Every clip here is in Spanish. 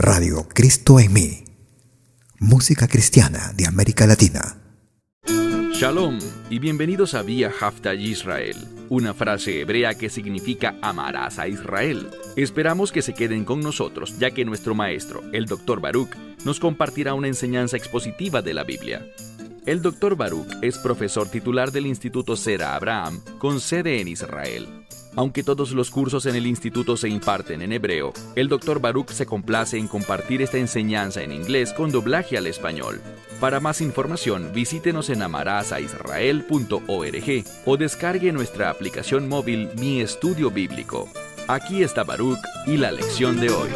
Radio Cristo en mí. Música cristiana de América Latina. Shalom y bienvenidos a Vía Haftaj Israel, una frase hebrea que significa amarás a Israel. Esperamos que se queden con nosotros, ya que nuestro maestro, el Dr. Baruch, nos compartirá una enseñanza expositiva de la Biblia. El Dr. Baruch es profesor titular del Instituto Zera Abraham, con sede en Israel. Aunque todos los cursos en el instituto se imparten en hebreo, el Dr. Baruch se complace en compartir esta enseñanza en inglés con doblaje al español. Para más información, visítenos en amarasaisrael.org o descargue nuestra aplicación móvil Mi Estudio Bíblico. Aquí está Baruch y la lección de hoy.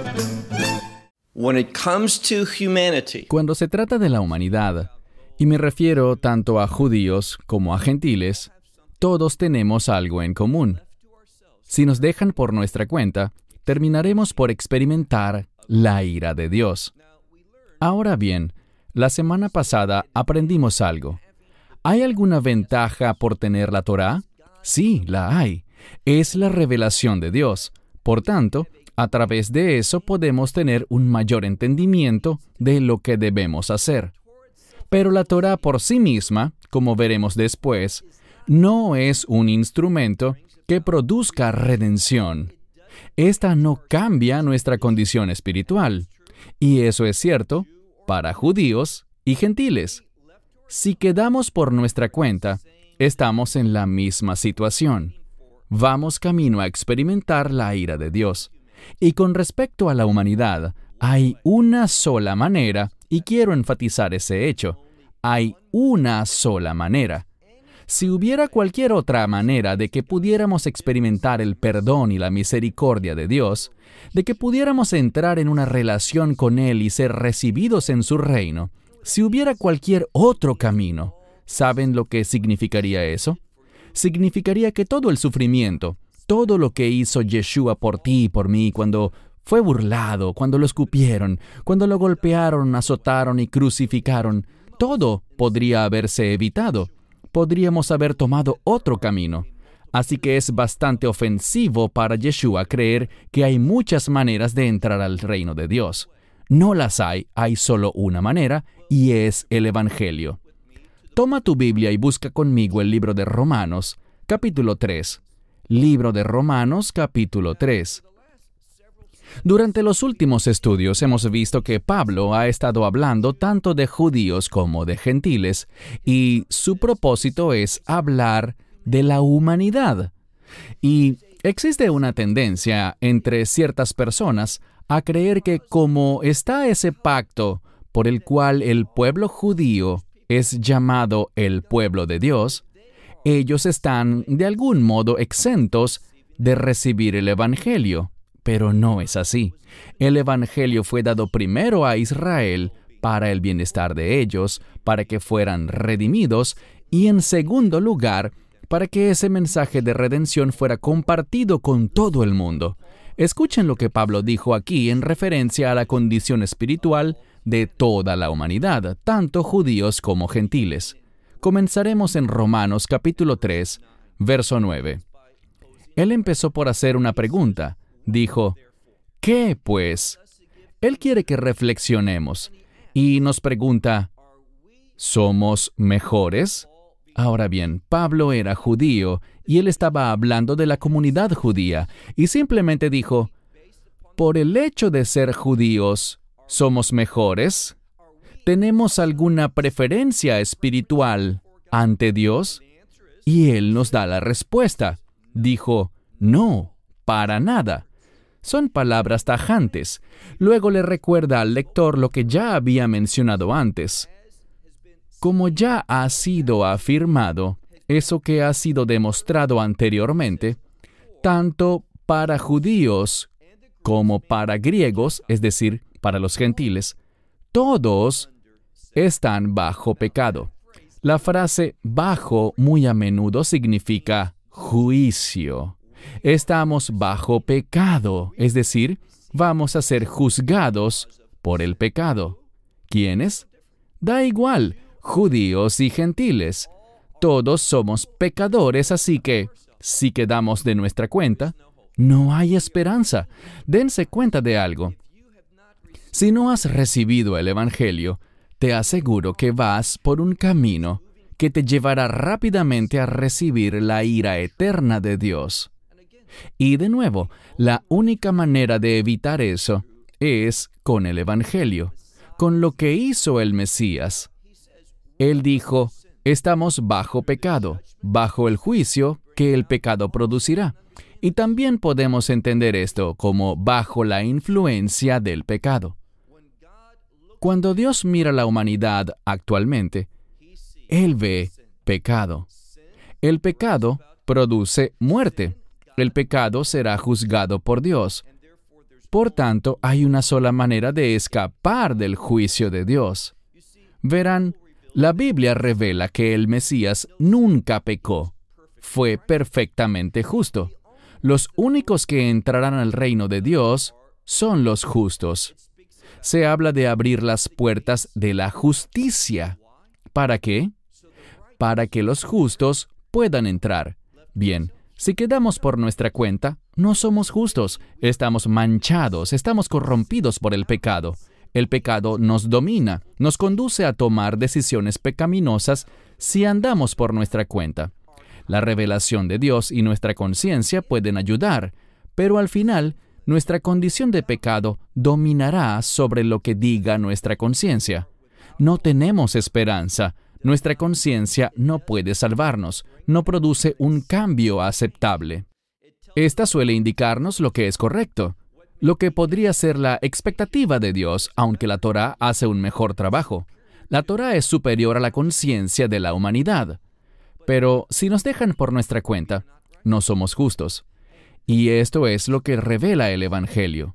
Cuando se trata de la humanidad, y me refiero tanto a judíos como a gentiles, todos tenemos algo en común. Si nos dejan por nuestra cuenta, terminaremos por experimentar la ira de Dios. Ahora bien, la semana pasada aprendimos algo. ¿Hay alguna ventaja por tener la Torá? Sí, la hay. Es la revelación de Dios. Por tanto, a través de eso podemos tener un mayor entendimiento de lo que debemos hacer. Pero la Torá por sí misma, como veremos después, no es un instrumento que produzca redención. Esta no cambia nuestra condición espiritual. Y eso es cierto para judíos y gentiles. Si quedamos por nuestra cuenta, estamos en la misma situación. Vamos camino a experimentar la ira de Dios. Y con respecto a la humanidad, hay una sola manera, y quiero enfatizar ese hecho. Hay una sola manera. Si hubiera cualquier otra manera de que pudiéramos experimentar el perdón y la misericordia de Dios, de que pudiéramos entrar en una relación con Él y ser recibidos en su reino, si hubiera cualquier otro camino, ¿saben lo que significaría eso? Significaría que todo el sufrimiento, todo lo que hizo Yeshua por ti y por mí cuando fue burlado, cuando lo escupieron, cuando lo golpearon, azotaron y crucificaron, todo podría haberse evitado. Podríamos haber tomado otro camino. Así que es bastante ofensivo para Yeshua creer que hay muchas maneras de entrar al reino de Dios. No las hay solo una manera, y es el Evangelio. Toma tu Biblia y busca conmigo el libro de Romanos, capítulo 3. Libro de Romanos, capítulo 3. Durante los últimos estudios hemos visto que Pablo ha estado hablando tanto de judíos como de gentiles, y su propósito es hablar de la humanidad. Y existe una tendencia entre ciertas personas a creer que como está ese pacto por el cual el pueblo judío es llamado el pueblo de Dios, ellos están de algún modo exentos de recibir el Evangelio. Pero no es así. El Evangelio fue dado primero a Israel para el bienestar de ellos, para que fueran redimidos, y en segundo lugar, para que ese mensaje de redención fuera compartido con todo el mundo. Escuchen lo que Pablo dijo aquí en referencia a la condición espiritual de toda la humanidad, tanto judíos como gentiles. Comenzaremos en Romanos capítulo 3, verso 9. Él empezó por hacer una pregunta. Dijo, ¿qué pues? Él quiere que reflexionemos y nos pregunta, ¿somos mejores? Ahora bien, Pablo era judío y él estaba hablando de la comunidad judía y simplemente dijo, ¿por el hecho de ser judíos, somos mejores? ¿Tenemos alguna preferencia espiritual ante Dios? Y él nos da la respuesta. Dijo, no, para nada. Son palabras tajantes. Luego le recuerda al lector lo que ya había mencionado antes. Como ya ha sido afirmado, eso que ha sido demostrado anteriormente, tanto para judíos como para griegos, es decir, para los gentiles, todos están bajo pecado. La frase bajo muy a menudo significa juicio. Estamos bajo pecado, es decir, vamos a ser juzgados por el pecado. ¿Quiénes? Da igual, judíos y gentiles. Todos somos pecadores, así que, si quedamos de nuestra cuenta, no hay esperanza. Dense cuenta de algo. Si no has recibido el Evangelio, te aseguro que vas por un camino que te llevará rápidamente a recibir la ira eterna de Dios. Y de nuevo, la única manera de evitar eso es con el Evangelio, con lo que hizo el Mesías. Él dijo, estamos bajo pecado, bajo el juicio que el pecado producirá. Y también podemos entender esto como bajo la influencia del pecado. Cuando Dios mira la humanidad actualmente, Él ve pecado. El pecado produce muerte. El pecado será juzgado por Dios. Por tanto, hay una sola manera de escapar del juicio de Dios. Verán, la Biblia revela que el Mesías nunca pecó. Fue perfectamente justo. Los únicos que entrarán al reino de Dios son los justos. Se habla de abrir las puertas de la justicia. ¿Para qué? Para que los justos puedan entrar. Bien, si quedamos por nuestra cuenta, no somos justos. Estamos manchados, estamos corrompidos por el pecado. El pecado nos domina, nos conduce a tomar decisiones pecaminosas si andamos por nuestra cuenta. La revelación de Dios y nuestra conciencia pueden ayudar, pero al final, nuestra condición de pecado dominará sobre lo que diga nuestra conciencia. No tenemos esperanza. Nuestra conciencia no puede salvarnos, no produce un cambio aceptable. Esta suele indicarnos lo que es correcto, lo que podría ser la expectativa de Dios, aunque la Torá hace un mejor trabajo. La Torá es superior a la conciencia de la humanidad. Pero si nos dejan por nuestra cuenta, no somos justos. Y esto es lo que revela el Evangelio.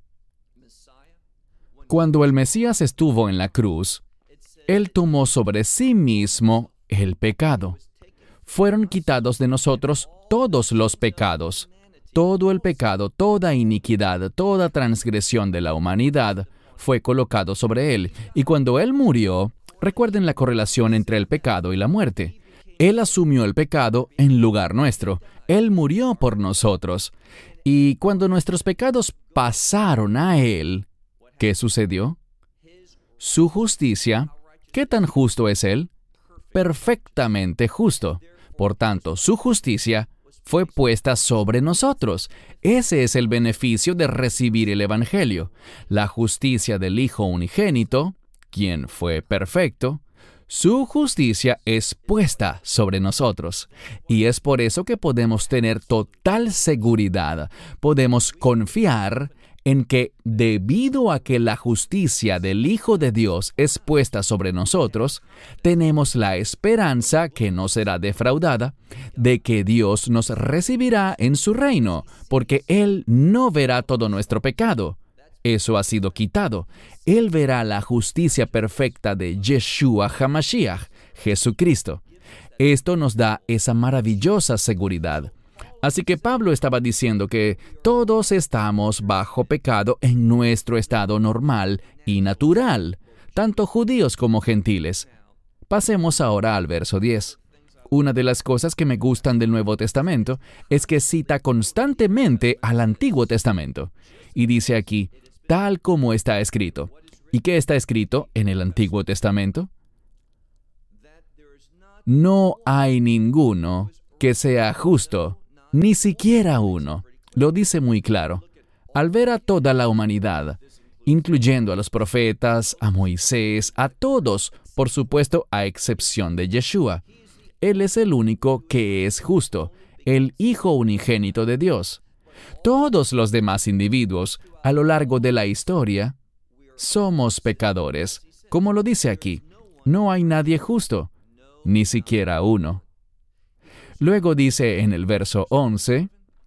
Cuando el Mesías estuvo en la cruz, Él tomó sobre sí mismo el pecado. Fueron quitados de nosotros todos los pecados. Todo el pecado, toda iniquidad, toda transgresión de la humanidad fue colocado sobre Él. Y cuando Él murió, recuerden la correlación entre el pecado y la muerte. Él asumió el pecado en lugar nuestro. Él murió por nosotros. Y cuando nuestros pecados pasaron a Él, ¿qué sucedió? Su justicia, ¿qué tan justo es Él? Perfectamente justo. Por tanto, su justicia fue puesta sobre nosotros. Ese es el beneficio de recibir el Evangelio. La justicia del Hijo unigénito, quien fue perfecto, su justicia es puesta sobre nosotros. Y es por eso que podemos tener total seguridad. Podemos confiar en que debido a que la justicia del Hijo de Dios es puesta sobre nosotros, tenemos la esperanza, que no será defraudada, de que Dios nos recibirá en su reino, porque Él no verá todo nuestro pecado. Eso ha sido quitado. Él verá la justicia perfecta de Yeshua HaMashiach, Jesucristo. Esto nos da esa maravillosa seguridad. Así que Pablo estaba diciendo que todos estamos bajo pecado en nuestro estado normal y natural, tanto judíos como gentiles. Pasemos ahora al verso 10. Una de las cosas que me gustan del Nuevo Testamento es que cita constantemente al Antiguo Testamento. Y dice aquí, tal como está escrito. ¿Y qué está escrito en el Antiguo Testamento? No hay ninguno que sea justo, ni siquiera uno. Lo dice muy claro. Al ver a toda la humanidad, incluyendo a los profetas, a Moisés, a todos, por supuesto, a excepción de Yeshua. Él es el único que es justo, el Hijo unigénito de Dios. Todos los demás individuos, a lo largo de la historia, somos pecadores. Como lo dice aquí, no hay nadie justo, ni siquiera uno. Luego dice en el verso 11,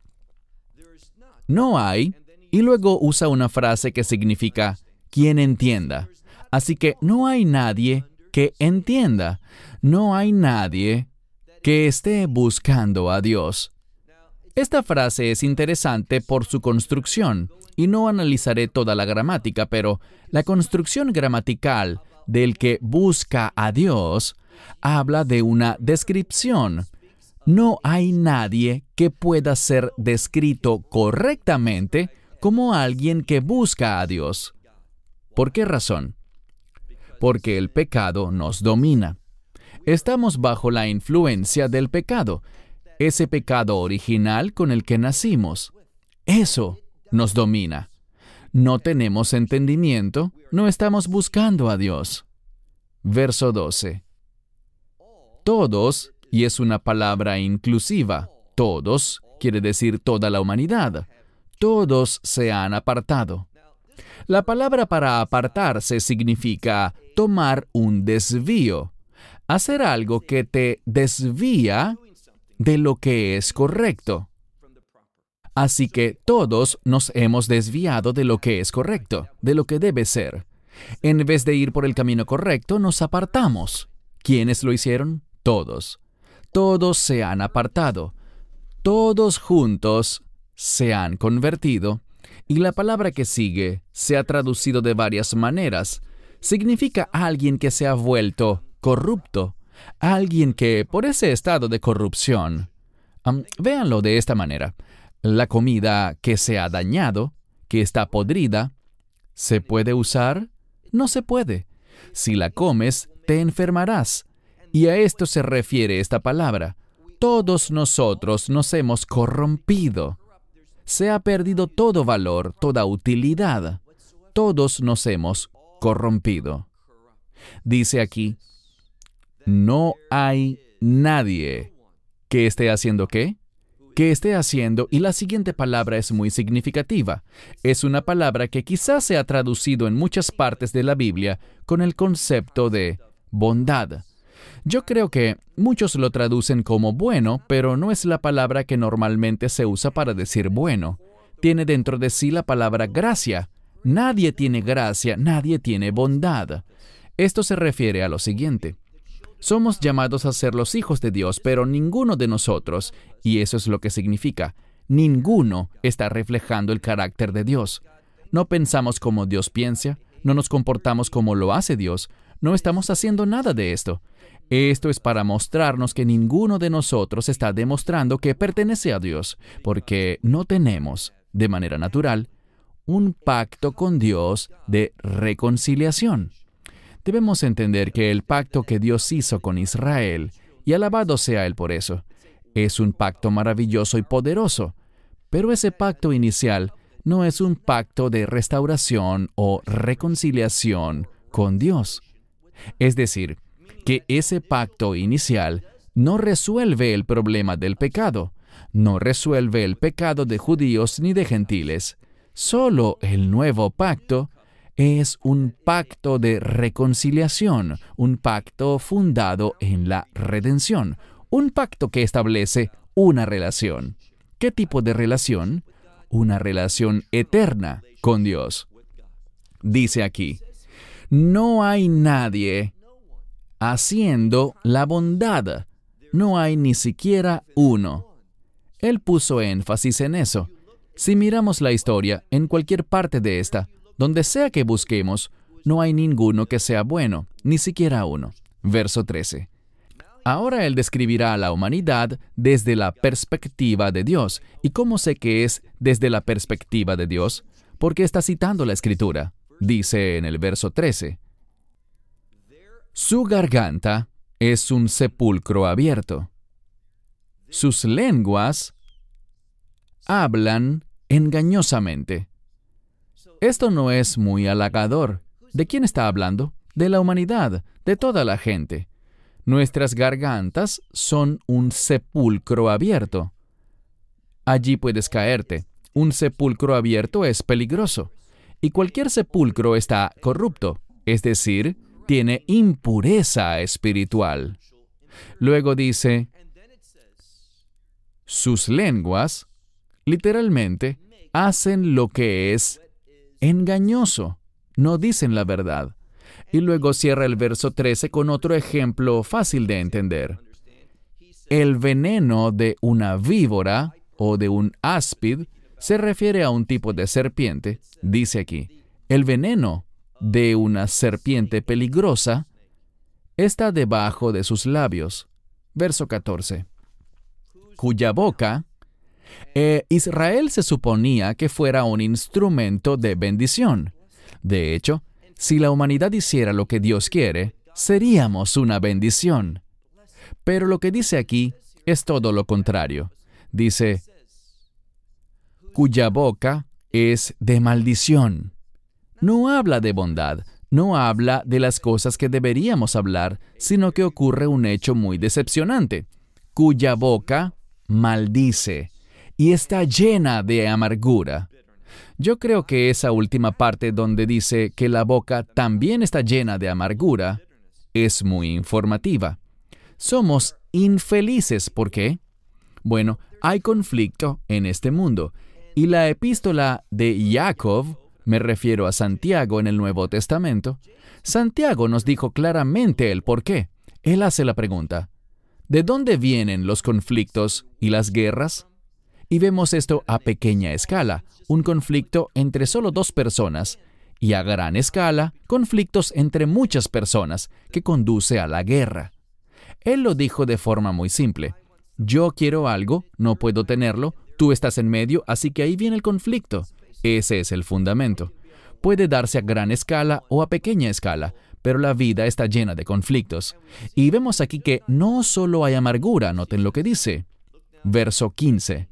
no hay, y luego usa una frase que significa, quien entienda. Así que no hay nadie que entienda. No hay nadie que esté buscando a Dios. Esta frase es interesante por su construcción, y no analizaré toda la gramática, pero la construcción gramatical del que busca a Dios habla de una descripción. No hay nadie que pueda ser descrito correctamente como alguien que busca a Dios. ¿Por qué razón? Porque el pecado nos domina. Estamos bajo la influencia del pecado, ese pecado original con el que nacimos. Eso nos domina. No tenemos entendimiento, no estamos buscando a Dios. Verso 12. Todos, y es una palabra inclusiva, todos quiere decir toda la humanidad. Todos se han apartado. La palabra para apartarse significa tomar un desvío, hacer algo que te desvía de lo que es correcto. Así que todos nos hemos desviado de lo que es correcto, de lo que debe ser. En vez de ir por el camino correcto, nos apartamos. ¿Quiénes lo hicieron? Todos. Todos se han apartado. Todos juntos se han convertido. Y la palabra que sigue se ha traducido de varias maneras. Significa alguien que se ha vuelto corrupto. Alguien que, por ese estado de corrupción, véanlo de esta manera. La comida que se ha dañado, que está podrida, ¿se puede usar? No se puede. Si la comes, te enfermarás. Y a esto se refiere esta palabra. Todos nosotros nos hemos corrompido. Se ha perdido todo valor, toda utilidad. Todos nos hemos corrompido. Dice aquí, no hay nadie que esté haciendo ¿qué? Que esté haciendo, y la siguiente palabra es muy significativa. Es una palabra que quizás se ha traducido en muchas partes de la Biblia con el concepto de bondad. Yo creo que muchos lo traducen como bueno, pero no es la palabra que normalmente se usa para decir bueno. Tiene dentro de sí la palabra gracia. Nadie tiene gracia, nadie tiene bondad. Esto se refiere a lo siguiente. Somos llamados a ser los hijos de Dios, pero ninguno de nosotros, y eso es lo que significa, ninguno está reflejando el carácter de Dios. No pensamos como Dios piensa, no nos comportamos como lo hace Dios, no estamos haciendo nada de esto. Esto es para mostrarnos que ninguno de nosotros está demostrando que pertenece a Dios, porque no tenemos, de manera natural, un pacto con Dios de reconciliación. Debemos entender que el pacto que Dios hizo con Israel, y alabado sea Él por eso, es un pacto maravilloso y poderoso, pero ese pacto inicial no es un pacto de restauración o reconciliación con Dios. Es decir, que ese pacto inicial no resuelve el problema del pecado, no resuelve el pecado de judíos ni de gentiles. Solo el nuevo pacto es un pacto de reconciliación, un pacto fundado en la redención, un pacto que establece una relación. ¿Qué tipo de relación? Una relación eterna con Dios. Dice aquí, no hay nadie haciendo la bondad, no hay ni siquiera uno. Él puso énfasis en eso. Si miramos la historia, en cualquier parte de esta, donde sea que busquemos, no hay ninguno que sea bueno, ni siquiera uno. Verso 13. Ahora Él describirá a la humanidad desde la perspectiva de Dios. ¿Y cómo sé que es desde la perspectiva de Dios? Porque está citando la Escritura. Dice en el verso 13. Su garganta es un sepulcro abierto. Sus lenguas hablan engañosamente. Esto no es muy halagador. ¿De quién está hablando? De la humanidad, de toda la gente. Nuestras gargantas son un sepulcro abierto. Allí puedes caerte. Un sepulcro abierto es peligroso. Y cualquier sepulcro está corrupto, es decir, tiene impureza espiritual. Luego dice, sus lenguas, literalmente, hacen lo que es engañoso, no dicen la verdad. Y luego cierra el verso 13 con otro ejemplo fácil de entender. El veneno de una víbora o de un áspid se refiere a un tipo de serpiente. Dice aquí, el veneno de una serpiente peligrosa está debajo de sus labios. Verso 14. Cuya boca, Israel se suponía que fuera un instrumento de bendición. De hecho, Si la humanidad hiciera lo que Dios quiere, seríamos una bendición. Pero lo que dice aquí es todo lo contrario. Dice, cuya boca es de maldición. No habla de bondad, no habla de las cosas que deberíamos hablar, sino que ocurre un hecho muy decepcionante. Cuya boca maldice y está llena de amargura. Yo creo que esa última parte donde dice que la boca también está llena de amargura es muy informativa. Somos infelices, ¿por qué? Bueno, hay conflicto en este mundo, y la epístola de Jacob, me refiero a Santiago en el Nuevo Testamento, Santiago nos dijo claramente el por qué. Él hace la pregunta, ¿de dónde vienen los conflictos y las guerras? Y vemos esto a pequeña escala, un conflicto entre solo dos personas, y a gran escala, conflictos entre muchas personas, que conduce a la guerra. Él lo dijo de forma muy simple. Yo quiero algo, no puedo tenerlo, tú estás en medio, así que ahí viene el conflicto. Ese es el fundamento. Puede darse a gran escala o a pequeña escala, pero la vida está llena de conflictos. Y vemos aquí que no solo hay amargura, noten lo que dice. Verso 15.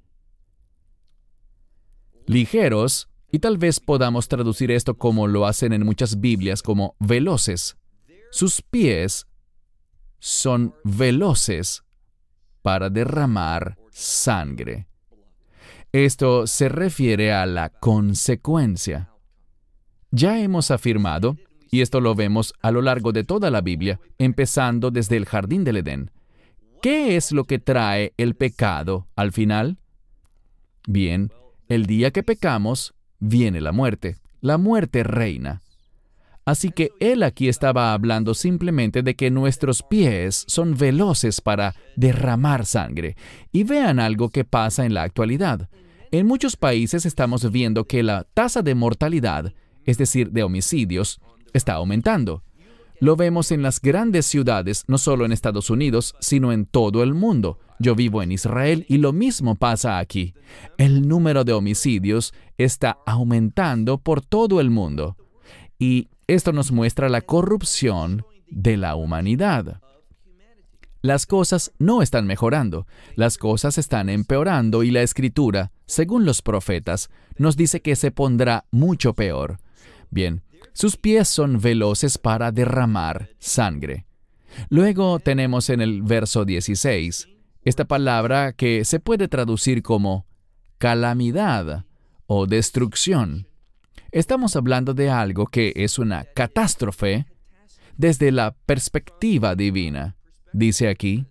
Ligeros, y tal vez podamos traducir esto como lo hacen en muchas Biblias, como veloces. Sus pies son veloces para derramar sangre. Esto se refiere a la consecuencia. Ya hemos afirmado, y esto lo vemos a lo largo de toda la Biblia, empezando desde el Jardín del Edén. ¿Qué es lo que trae el pecado al final? Bien, el día que pecamos, viene la muerte. La muerte reina. Así que él aquí estaba hablando simplemente de que nuestros pies son veloces para derramar sangre. Y vean algo que pasa en la actualidad. En muchos países estamos viendo que la tasa de mortalidad, es decir, de homicidios, está aumentando. Lo vemos en las grandes ciudades, no solo en Estados Unidos, sino en todo el mundo. Yo vivo en Israel y lo mismo pasa aquí. El número de homicidios está aumentando por todo el mundo. Y esto nos muestra la corrupción de la humanidad. Las cosas no están mejorando, las cosas están empeorando y la Escritura, según los profetas, nos dice que se pondrá mucho peor. Bien, sus pies son veloces para derramar sangre. Luego tenemos en el verso 16 esta palabra que se puede traducir como calamidad o destrucción. Estamos hablando de algo que es una catástrofe desde la perspectiva divina. Dice aquí,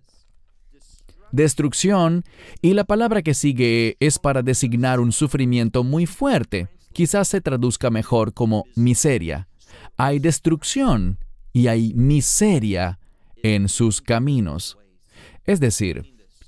destrucción, y la palabra que sigue es para designar un sufrimiento muy fuerte. Quizás se traduzca mejor como miseria. Hay destrucción y hay miseria en sus caminos. Es decir,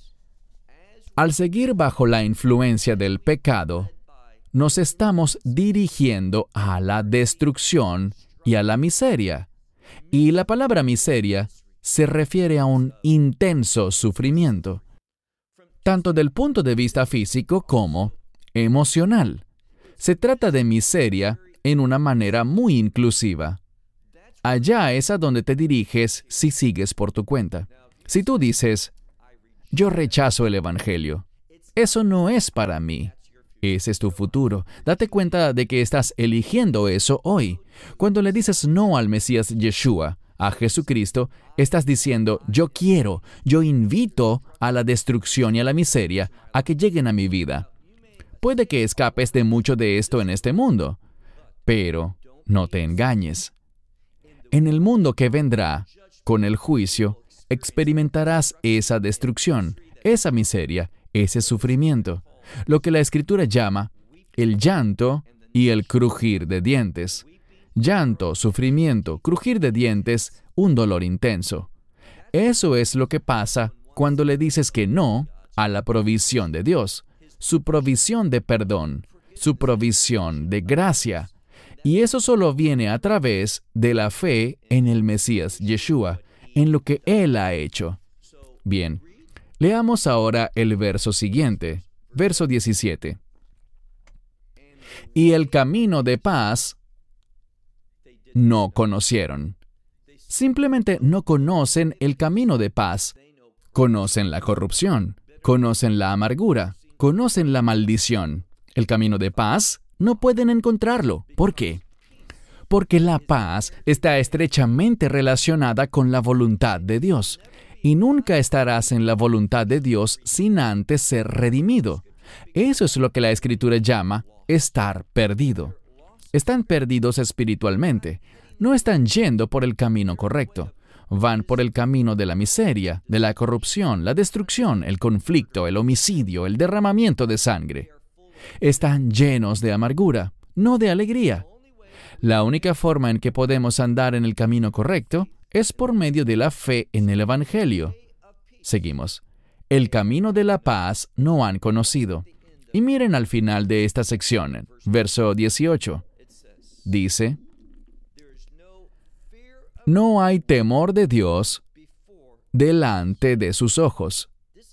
al seguir bajo la influencia del pecado, nos estamos dirigiendo a la destrucción y a la miseria. Y la palabra miseria se refiere a un intenso sufrimiento, tanto del punto de vista físico como emocional. Se trata de miseria en una manera muy inclusiva. Allá es a donde te diriges si sigues por tu cuenta. Si tú dices, yo rechazo el Evangelio, eso no es para mí. Ese es tu futuro. Date cuenta de que estás eligiendo eso hoy. Cuando le dices no al Mesías Yeshua, a Jesucristo, estás diciendo, yo quiero, yo invito a la destrucción y a la miseria a que lleguen a mi vida. Puede que escapes de mucho de esto en este mundo, pero no te engañes. En el mundo que vendrá, con el juicio, experimentarás esa destrucción, esa miseria, ese sufrimiento, lo que la Escritura llama el llanto y el crujir de dientes. Llanto, sufrimiento, crujir de dientes, un dolor intenso. Eso es lo que pasa cuando le dices que no a la provisión de Dios, su provisión de perdón, su provisión de gracia. Y eso solo viene a través de la fe en el Mesías Yeshua, en lo que Él ha hecho. Bien, leamos ahora el verso siguiente, verso 17. Y el camino de paz no conocieron. Simplemente no conocen el camino de paz. Conocen la corrupción, conocen la amargura, conocen la maldición. El camino de paz no pueden encontrarlo. ¿Por qué? Porque la paz está estrechamente relacionada con la voluntad de Dios. Y nunca estarás en la voluntad de Dios sin antes ser redimido. Eso es lo que la Escritura llama estar perdido. Están perdidos espiritualmente. No están yendo por el camino correcto. Van por el camino de la miseria, de la corrupción, la destrucción, el conflicto, el homicidio, el derramamiento de sangre. Están llenos de amargura, no de alegría. La única forma en que podemos andar en el camino correcto es por medio de la fe en el Evangelio. Seguimos. El camino de la paz no han conocido. Y miren al final de esta sección, verso 18. Dice, no hay temor de Dios delante de sus ojos.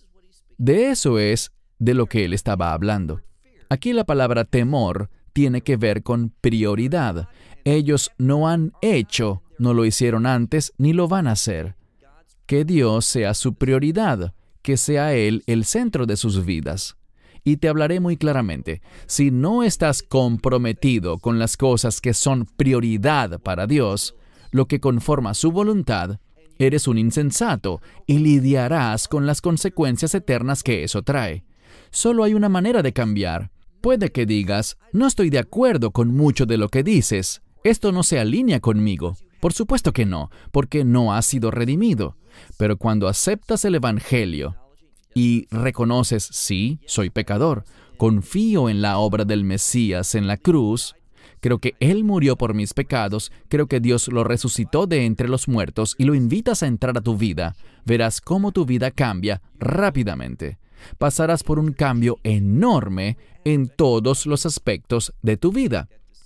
De eso es de lo que él estaba hablando. Aquí la palabra temor tiene que ver con prioridad. Ellos no han hecho, no lo hicieron antes, ni lo van a hacer. Que Dios sea su prioridad, que sea Él el centro de sus vidas. Y te hablaré muy claramente, si no estás comprometido con las cosas que son prioridad para Dios, lo que conforma su voluntad, eres un insensato y lidiarás con las consecuencias eternas que eso trae. Solo hay una manera de cambiar. Puede que digas, no estoy de acuerdo con mucho de lo que dices. Esto no se alinea conmigo. Por supuesto que no, porque no has sido redimido. Pero cuando aceptas el Evangelio y reconoces, sí, soy pecador, confío en la obra del Mesías en la cruz, creo que Él murió por mis pecados, creo que Dios lo resucitó de entre los muertos y lo invitas a entrar a tu vida, verás cómo tu vida cambia rápidamente. Pasarás por un cambio enorme en todos los aspectos de tu vida.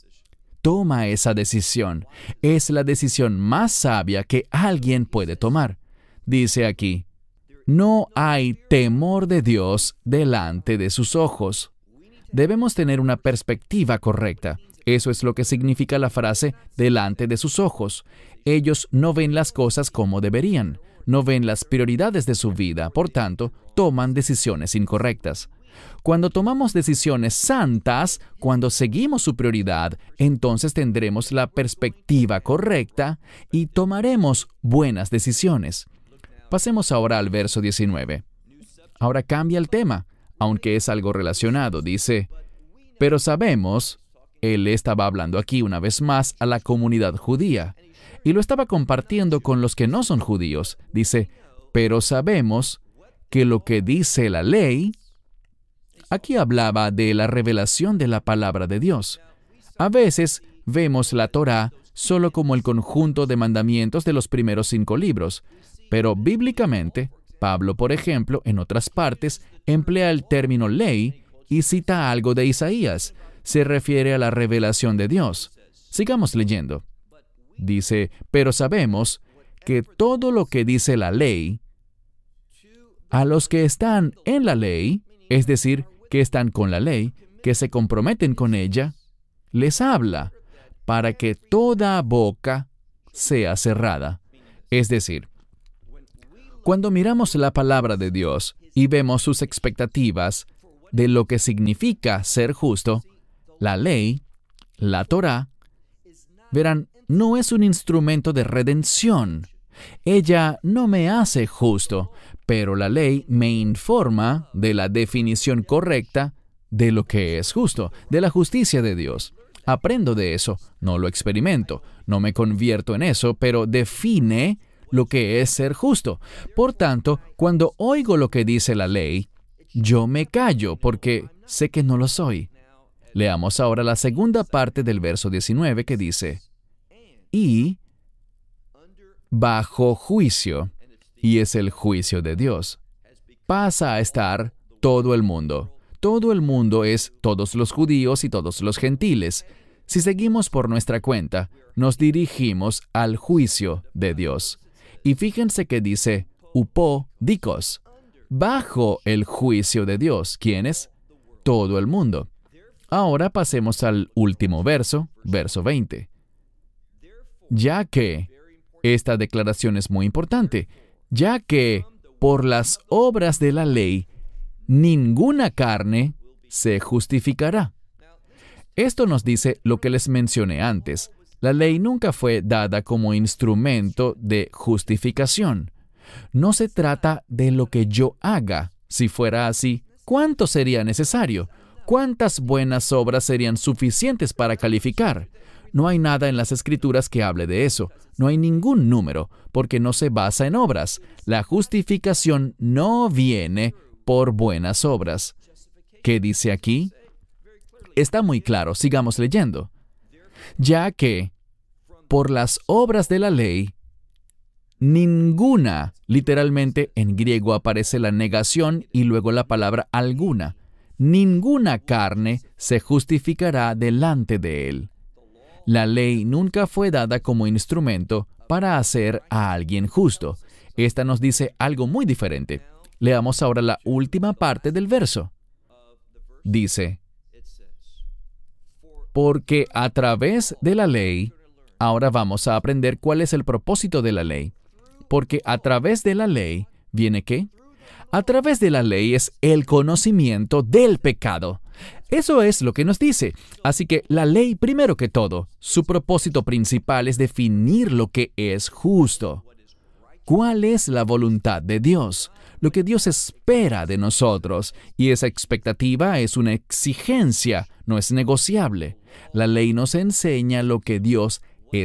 Toma esa decisión. Es la decisión más sabia que alguien puede tomar. Dice aquí, no hay temor de Dios delante de sus ojos. Debemos tener una perspectiva correcta. Eso es lo que significa la frase delante de sus ojos. Ellos no ven las cosas como deberían. No ven las prioridades de su vida. Por tanto, toman decisiones incorrectas. Cuando tomamos decisiones santas, cuando seguimos su prioridad, entonces tendremos la perspectiva correcta y tomaremos buenas decisiones. Pasemos ahora al verso 19. Ahora cambia el tema, aunque es algo relacionado. Dice, pero sabemos, él estaba hablando aquí una vez más a la comunidad judía, y lo estaba compartiendo con los que no son judíos. Dice, pero sabemos que lo que dice la ley. Aquí hablaba de la revelación de la palabra de Dios. A veces vemos la Torá solo como el conjunto de mandamientos de los primeros 5 libros, pero bíblicamente, Pablo, por ejemplo, en otras partes, emplea el término ley y cita algo de Isaías. Se refiere a la revelación de Dios. Sigamos leyendo. Dice, pero sabemos que todo lo que dice la ley, a los que están en la ley, es decir, que están con la ley, que se comprometen con ella, les habla para que toda boca sea cerrada. Es decir, cuando miramos la palabra de Dios y vemos sus expectativas de lo que significa ser justo, la ley, la Torá, verán, no es un instrumento de redención. Ella no me hace justo, pero la ley me informa de la definición correcta de lo que es justo, de la justicia de Dios. Aprendo de eso, no lo experimento, no me convierto en eso, pero define lo que es ser justo. Por tanto, cuando oigo lo que dice la ley, yo me callo porque sé que no lo soy. Leamos ahora la segunda parte del verso 19 que dice, y bajo juicio, y es el juicio de Dios, pasa a estar todo el mundo. Todo el mundo es todos los judíos y todos los gentiles. Si seguimos por nuestra cuenta, nos dirigimos al juicio de Dios. Y fíjense que dice, upo dikos, bajo el juicio de Dios. ¿Quiénes? Todo el mundo. Ahora pasemos al último verso, verso 20. ya que, esta declaración es muy importante, ya que por las obras de la ley, ninguna carne se justificará. Esto nos dice lo que les mencioné antes. La ley nunca fue dada como instrumento de justificación. No se trata de lo que yo haga. Si fuera así, ¿cuánto sería necesario? ¿Cuántas buenas obras serían suficientes para calificar? No hay nada en las Escrituras que hable de eso. No hay ningún número, porque no se basa en obras. La justificación no viene por buenas obras. ¿Qué dice aquí? Está muy claro, sigamos leyendo. Ya que, por las obras de la ley, ninguna, literalmente en griego aparece la negación y luego la palabra alguna, ninguna carne se justificará delante de él. La ley nunca fue dada como instrumento para hacer a alguien justo. Esta nos dice algo muy diferente. Leamos ahora la última parte del verso. Dice, porque a través de la ley, ahora vamos a aprender cuál es el propósito de la ley. Porque a través de la ley, ¿viene qué? A través de la ley es el conocimiento del pecado. Eso es lo que nos dice. Así que la ley, primero que todo, su propósito principal es definir lo que es justo. ¿Cuál es la voluntad de Dios? Lo que Dios espera de nosotros. Y esa expectativa es una exigencia, no es negociable. La ley nos enseña lo que Dios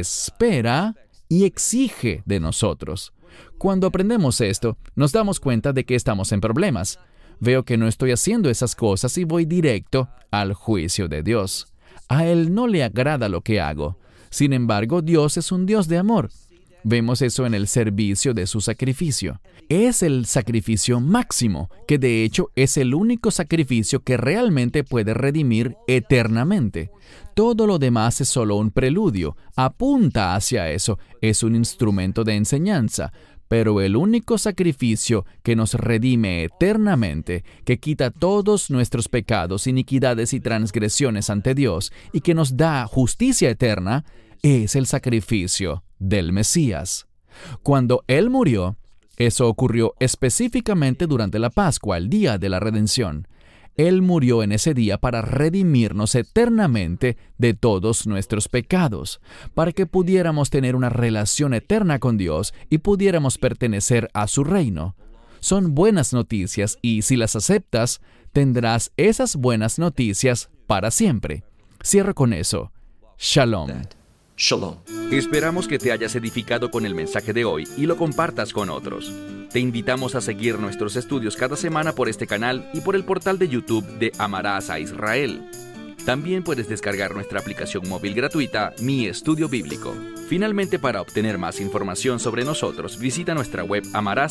espera y exige de nosotros. Cuando aprendemos esto, nos damos cuenta de que estamos en problemas. Veo que no estoy haciendo esas cosas y voy directo al juicio de Dios. A Él no le agrada lo que hago. Sin embargo, Dios es un Dios de amor. Vemos eso en el servicio de su sacrificio. Es el sacrificio máximo, que de hecho es el único sacrificio que realmente puede redimir eternamente. Todo lo demás es solo un preludio, apunta hacia eso, es un instrumento de enseñanza. Pero el único sacrificio que nos redime eternamente, que quita todos nuestros pecados, iniquidades y transgresiones ante Dios, y que nos da justicia eterna, es el sacrificio del Mesías. Cuando Él murió, eso ocurrió específicamente durante la Pascua, el día de la redención. Él murió en ese día para redimirnos eternamente de todos nuestros pecados, para que pudiéramos tener una relación eterna con Dios y pudiéramos pertenecer a su reino. Son buenas noticias y si las aceptas, tendrás esas buenas noticias para siempre. Cierro con eso. Shalom. Shalom. Esperamos que te hayas edificado con el mensaje de hoy y lo compartas con otros. Te invitamos a seguir nuestros estudios cada semana por este canal y por el portal de YouTube de Amarás a Israel. También puedes descargar nuestra aplicación móvil gratuita, Mi Estudio Bíblico. Finalmente, para obtener más información sobre nosotros, visita nuestra web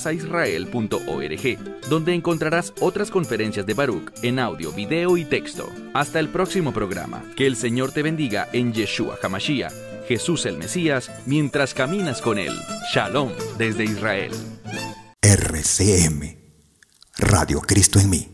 amarasaisrael.org, donde encontrarás otras conferencias de Baruch en audio, video y texto. Hasta el próximo programa. Que el Señor te bendiga en Yeshua HaMashiach, Jesús el Mesías, mientras caminas con Él. Shalom desde Israel. RCM, Radio Cristo en mí.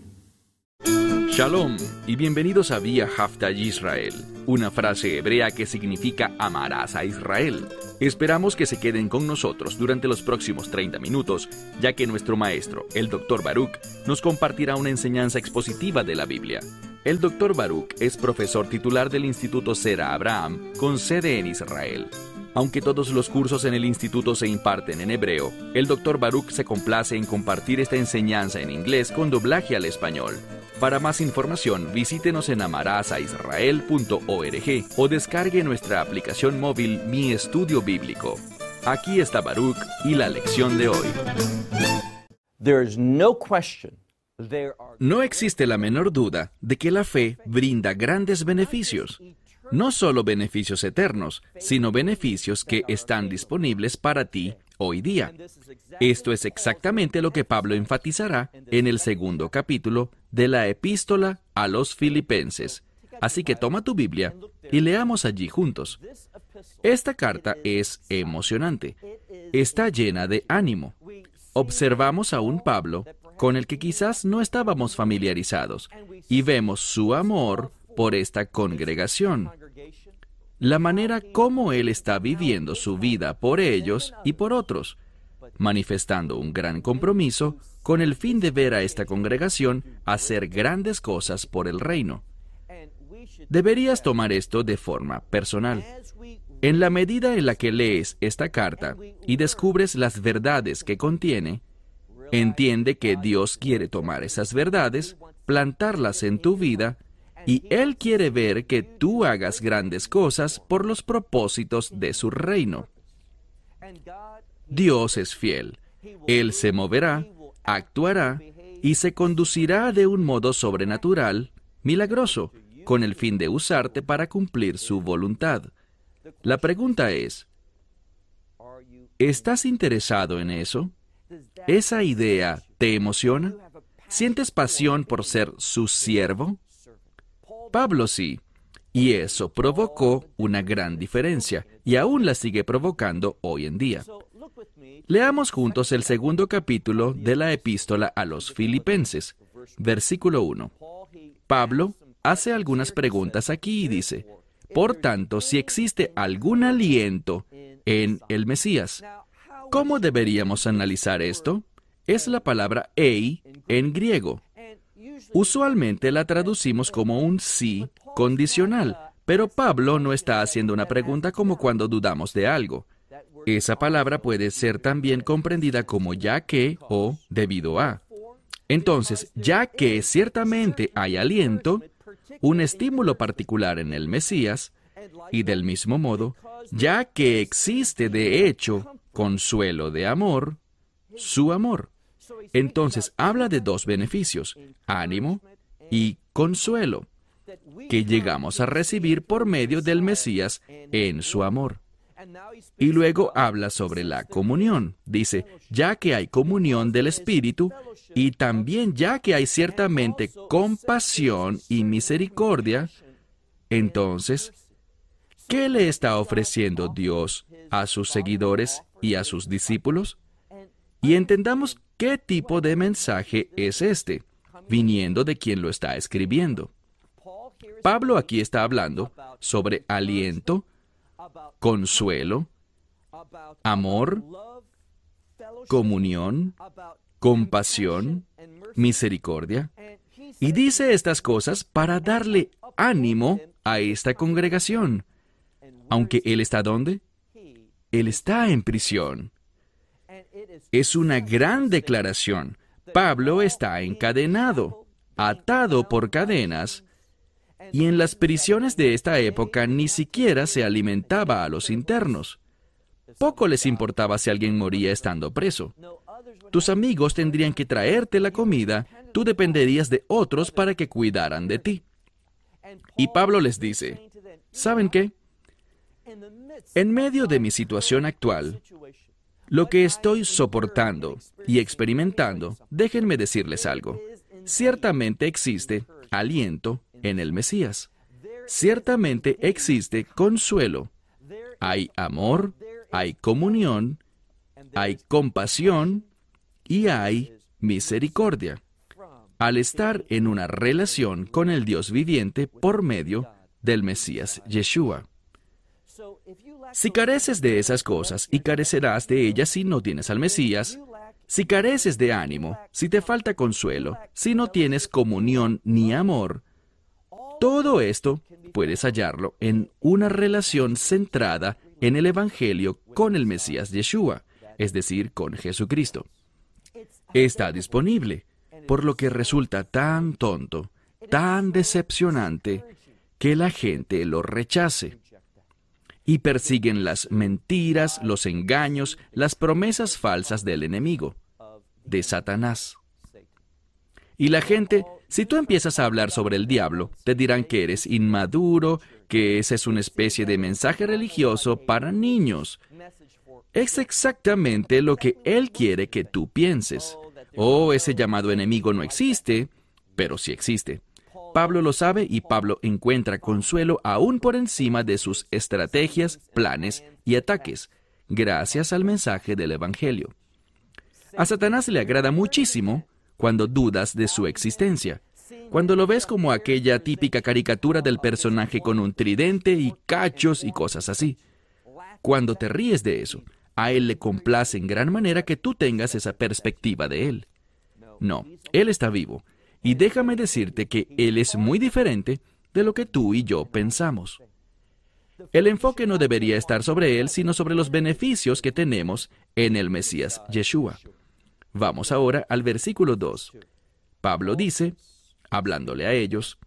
Shalom y bienvenidos a Vía Hafta Yisrael, una frase hebrea que significa amarás a Israel. Esperamos que se queden con nosotros durante los próximos 30 minutos, ya que nuestro maestro, el Dr. Baruch, nos compartirá una enseñanza expositiva de la Biblia. El Dr. Baruch es profesor titular del Instituto Sera Abraham, con sede en Israel. Aunque todos los cursos en el instituto se imparten en hebreo, el Dr. Baruch se complace en compartir esta enseñanza en inglés con doblaje al español. Para más información, visítenos en amarasaisrael.org o descargue nuestra aplicación móvil Mi Estudio Bíblico. Aquí está Baruch y la lección de hoy. No existe la menor duda de que la fe brinda grandes beneficios. No solo beneficios eternos, sino beneficios que están disponibles para ti hoy día. Esto es exactamente lo que Pablo enfatizará en el 2º capítulo de la Epístola a los Filipenses. Así que toma tu Biblia y leamos allí juntos. Esta carta es emocionante. Está llena de ánimo. Observamos a un Pablo con el que quizás no estábamos familiarizados y vemos su amor por esta congregación. la manera como Él está viviendo su vida por ellos y por otros, manifestando un gran compromiso con el fin de ver a esta congregación hacer grandes cosas por el reino. Deberías tomar esto de forma personal. En la medida en la que lees esta carta y descubres las verdades que contiene, entiende que Dios quiere tomar esas verdades, plantarlas en tu vida, y Él quiere ver que tú hagas grandes cosas por los propósitos de su reino. Dios es fiel. Él se moverá, actuará y se conducirá de un modo sobrenatural, milagroso, con el fin de usarte para cumplir su voluntad. La pregunta es, ¿estás interesado en eso? ¿Esa idea te emociona? ¿Sientes pasión por ser su siervo? Pablo sí, y eso provocó una gran diferencia, y aún la sigue provocando hoy en día. Leamos juntos el 2º capítulo de la epístola a los Filipenses, versículo 1. Pablo hace algunas preguntas aquí y dice, por tanto, si existe algún aliento en el Mesías, ¿cómo deberíamos analizar esto? Es la palabra ei en griego. Usualmente la traducimos como un sí condicional, pero Pablo no está haciendo una pregunta como cuando dudamos de algo. Esa palabra puede ser también comprendida como ya que o debido a. Entonces, ya que ciertamente hay aliento, un estímulo particular en el Mesías, y del mismo modo, ya que existe de hecho consuelo de amor, su amor. Entonces habla de dos beneficios, ánimo y consuelo, que llegamos a recibir por medio del Mesías en su amor. Y luego habla sobre la comunión. Dice, ya que hay comunión del Espíritu, y también ya que hay ciertamente compasión y misericordia, entonces, ¿qué le está ofreciendo Dios a sus seguidores y a sus discípulos? Y entendamos qué tipo de mensaje es este, viniendo de quien lo está escribiendo. Pablo aquí está hablando sobre aliento, consuelo, amor, comunión, compasión, misericordia, y dice estas cosas para darle ánimo a esta congregación. Aunque él está ¿dónde? Él está en prisión. Es una gran declaración. Pablo está encadenado, atado por cadenas, y en las prisiones de esta época ni siquiera se alimentaba a los internos. Poco les importaba si alguien moría estando preso. Tus amigos tendrían que traerte la comida, tú dependerías de otros para que cuidaran de ti. Y Pablo les dice, ¿saben qué? En medio de mi situación actual, lo que estoy soportando y experimentando, déjenme decirles algo. Ciertamente existe aliento en el Mesías. Ciertamente existe consuelo. Hay amor, hay comunión, hay compasión y hay misericordia. Al estar en una relación con el Dios viviente por medio del Mesías Yeshua. Si careces de esas cosas, y carecerás de ellas si no tienes al Mesías, si careces de ánimo, si te falta consuelo, si no tienes comunión ni amor, todo esto puedes hallarlo en una relación centrada en el Evangelio con el Mesías Yeshua, es decir, con Jesucristo. Está disponible, por lo que resulta tan tonto, tan decepcionante, que la gente lo rechace. Y persiguen las mentiras, los engaños, las promesas falsas del enemigo, de Satanás. Y la gente, si tú empiezas a hablar sobre el diablo, te dirán que eres inmaduro, que ese es una especie de mensaje religioso para niños. Es exactamente lo que él quiere que tú pienses. Oh, ese llamado enemigo no existe, pero sí existe. Pablo lo sabe y Pablo encuentra consuelo aún por encima de sus estrategias, planes y ataques, gracias al mensaje del Evangelio. A Satanás le agrada muchísimo cuando dudas de su existencia. Cuando lo ves como aquella típica caricatura del personaje con un tridente y cachos y cosas así. Cuando te ríes de eso, a Él le complace en gran manera que tú tengas esa perspectiva de Él. No, Él está vivo. Y déjame decirte que Él es muy diferente de lo que tú y yo pensamos. El enfoque no debería estar sobre Él, sino sobre los beneficios que tenemos en el Mesías Yeshua. Vamos ahora al versículo 2. Pablo dice, hablándole a ellos,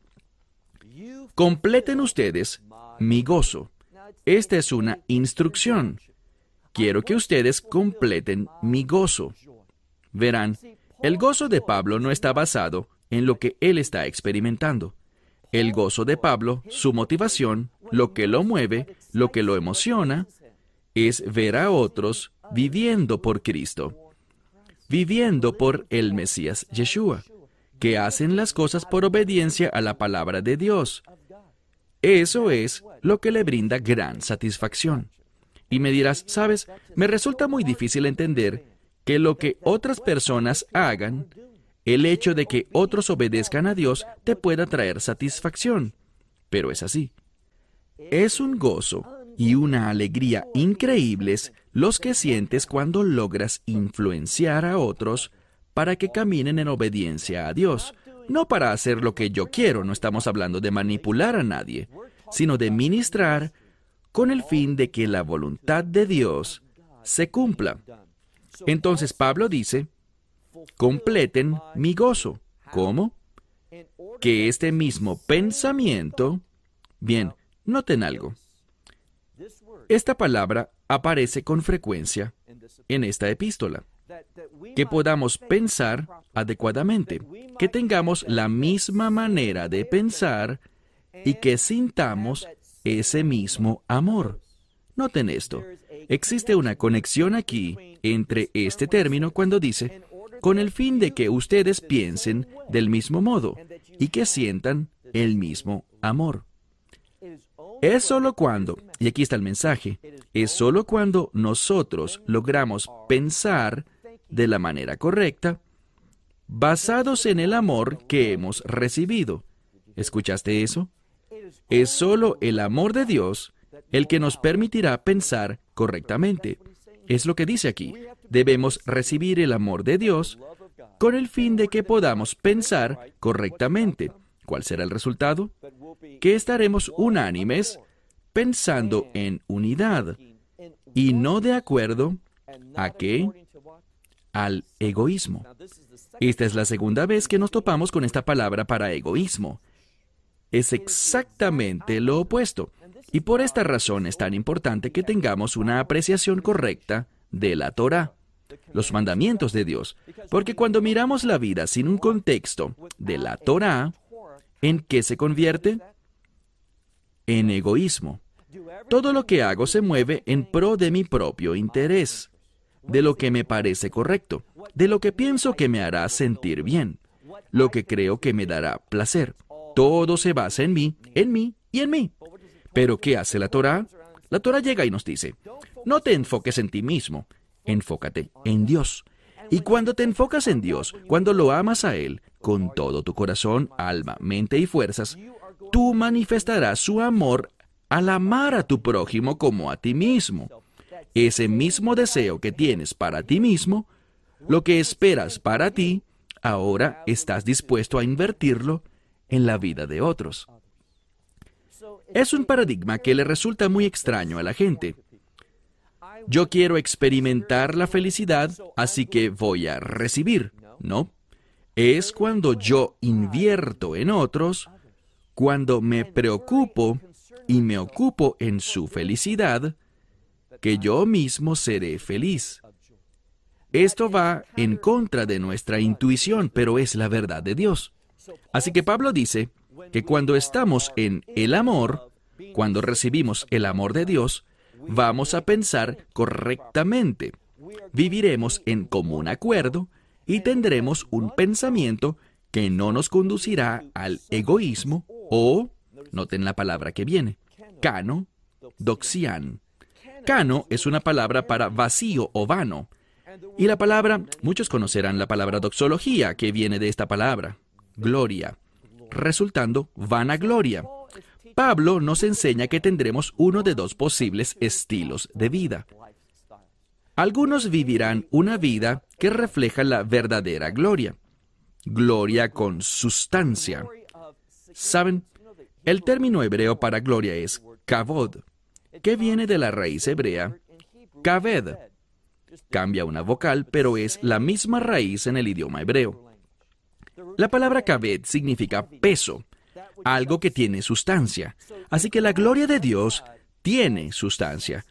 completen ustedes mi gozo. Esta es una instrucción. Quiero que ustedes completen mi gozo. Verán, el gozo de Pablo no está basado en lo que él está experimentando. El gozo de Pablo, su motivación, lo que lo mueve, lo que lo emociona, es ver a otros viviendo por Cristo, viviendo por el Mesías Yeshua, que hacen las cosas por obediencia a la palabra de Dios. Eso es lo que le brinda gran satisfacción. Y me dirás, ¿sabes? Me resulta muy difícil entender que lo que otras personas hagan, el hecho de que otros obedezcan a Dios, te pueda traer satisfacción. Pero es así. Es un gozo y una alegría increíbles los que sientes cuando logras influenciar a otros para que caminen en obediencia a Dios. No para hacer lo que yo quiero, no estamos hablando de manipular a nadie, sino de ministrar con el fin de que la voluntad de Dios se cumpla. Entonces Pablo dice, completen mi gozo. ¿Cómo? Que este mismo pensamiento... Bien, noten algo. Esta palabra aparece con frecuencia en esta epístola. Que podamos pensar adecuadamente, que tengamos la misma manera de pensar y que sintamos ese mismo amor. Noten esto. Existe una conexión aquí entre este término cuando dice, con el fin de que ustedes piensen del mismo modo y que sientan el mismo amor. Es solo cuando, y aquí está el mensaje, es solo cuando nosotros logramos pensar de la manera correcta, basados en el amor que hemos recibido. ¿Escuchaste eso? Es solo el amor de Dios el que nos permitirá pensar correctamente. Es lo que dice aquí. Debemos recibir el amor de Dios con el fin de que podamos pensar correctamente. ¿Cuál será el resultado? Que estaremos unánimes pensando en unidad y no de acuerdo ¿a qué? Al egoísmo. Esta es la segunda vez que nos topamos con esta palabra para egoísmo. Es exactamente lo opuesto. Y por esta razón es tan importante que tengamos una apreciación correcta de la Torá, los mandamientos de Dios. Porque cuando miramos la vida sin un contexto de la Torá, ¿en qué se convierte? En egoísmo. Todo lo que hago se mueve en pro de mi propio interés, de lo que me parece correcto, de lo que pienso que me hará sentir bien, lo que creo que me dará placer. Todo se basa en mí y en mí. Pero ¿qué hace la Torá? La Torá llega y nos dice, no te enfoques en ti mismo, enfócate en Dios. Y cuando te enfocas en Dios, cuando lo amas a Él, con todo tu corazón, alma, mente y fuerzas, tú manifestarás su amor al amar a tu prójimo como a ti mismo. Ese mismo deseo que tienes para ti mismo, lo que esperas para ti, ahora estás dispuesto a invertirlo en la vida de otros. Es un paradigma que le resulta muy extraño a la gente. Yo quiero experimentar la felicidad, así que voy a recibir. No. Es cuando yo invierto en otros, cuando me preocupo y me ocupo en su felicidad, que yo mismo seré feliz. Esto va en contra de nuestra intuición, pero es la verdad de Dios. Así que Pablo dice que cuando estamos en el amor, cuando recibimos el amor de Dios, vamos a pensar correctamente, viviremos en común acuerdo y tendremos un pensamiento que no nos conducirá al egoísmo o, noten la palabra que viene, kano, doxian. Kano es una palabra para vacío o vano. Y la palabra, muchos conocerán la palabra doxología, que viene de esta palabra, gloria. resultando vanagloria. Pablo nos enseña que tendremos uno de dos posibles estilos de vida. Algunos vivirán una vida que refleja la verdadera gloria, gloria con sustancia. ¿Saben? El término hebreo para gloria es kavod, que viene de la raíz hebrea kaved. Cambia una vocal, pero es la misma raíz en el idioma hebreo. La palabra kaved significa peso, algo que tiene sustancia. Así que la gloria de Dios tiene sustancia.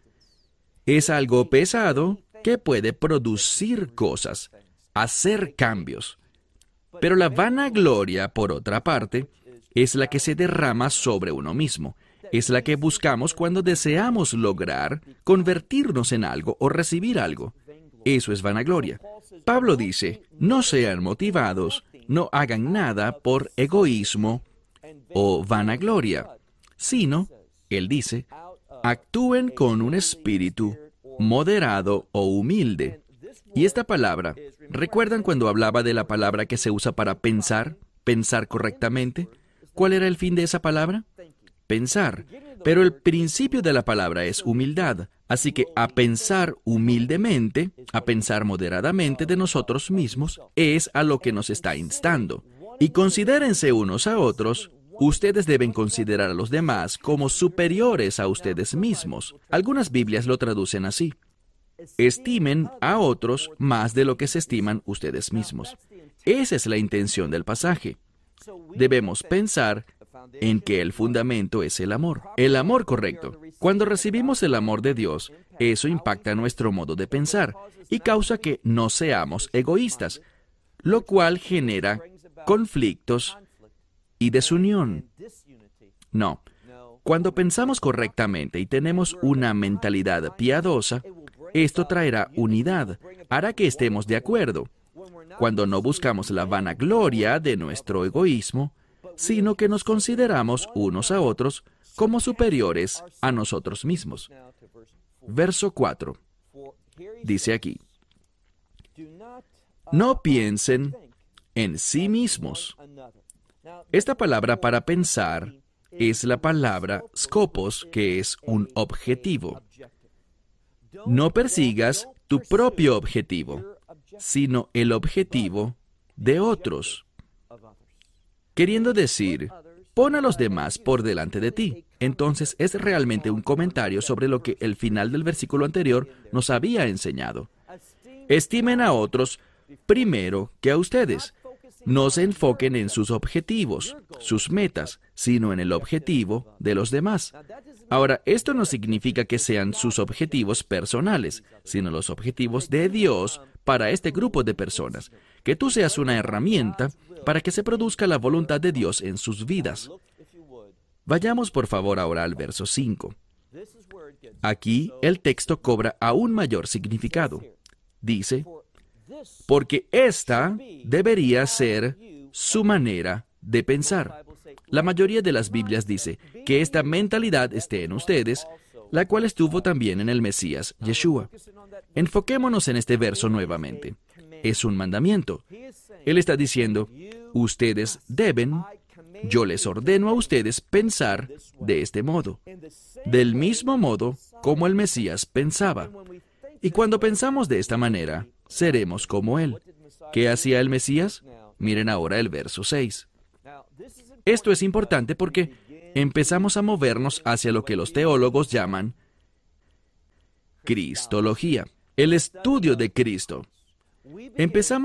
Es algo pesado que puede producir cosas, hacer cambios. Pero la vanagloria, por otra parte, es la que se derrama sobre uno mismo. Es la que buscamos cuando deseamos lograr convertirnos en algo o recibir algo. Eso es vanagloria. Pablo dice, no sean motivados, no hagan nada por egoísmo o vanagloria, sino, él dice, actúen con un espíritu moderado o humilde. Y esta palabra, ¿recuerdan cuando hablaba de la palabra que se usa para pensar correctamente? ¿Cuál era el fin de esa palabra? Pensar. Pero el principio de la palabra es humildad. Así que a pensar humildemente, a pensar moderadamente de nosotros mismos, es a lo que nos está instando. Y considérense unos a otros. Ustedes deben considerar a los demás como superiores a ustedes mismos. Algunas Biblias lo traducen así. Estimen a otros más de lo que se estiman ustedes mismos. Esa es la intención del pasaje. Debemos pensar en que el fundamento es el amor correcto. Cuando recibimos el amor de Dios, eso impacta nuestro modo de pensar y causa que no seamos egoístas, lo cual genera conflictos y desunión. No. Cuando pensamos correctamente y tenemos una mentalidad piadosa, esto traerá unidad, hará que estemos de acuerdo. Cuando no buscamos la vanagloria de nuestro egoísmo, sino que nos consideramos unos a otros como superiores a nosotros mismos. Verso 4. Dice aquí, no piensen en sí mismos. Esta palabra para pensar es la palabra skopos, que es un objetivo. No persigas tu propio objetivo, sino el objetivo de otros. Queriendo decir, pon a los demás por delante de ti. Entonces es realmente un comentario sobre lo que el final del versículo anterior nos había enseñado. Estimen a otros primero que a ustedes. No se enfoquen en sus objetivos, sus metas, sino en el objetivo de los demás. Ahora, esto no significa que sean sus objetivos personales, sino los objetivos de Dios para este grupo de personas. Que tú seas una herramienta para que se produzca la voluntad de Dios en sus vidas. Vayamos por favor ahora al verso 5. Aquí el texto cobra aún mayor significado. Dice, porque esta debería ser su manera de pensar. La mayoría de las Biblias dice que esta mentalidad esté en ustedes, la cual estuvo también en el Mesías, Yeshua. Enfoquémonos en este verso nuevamente. Es un mandamiento. Él está diciendo, ustedes deben, yo les ordeno a ustedes pensar de este modo, del mismo modo como el Mesías pensaba. Y cuando pensamos de esta manera, seremos como Él. ¿Qué hacía el Mesías? Miren ahora el verso 6. Esto es importante porque empezamos a movernos hacia lo que los teólogos llaman cristología, el estudio de Cristo. Empezamos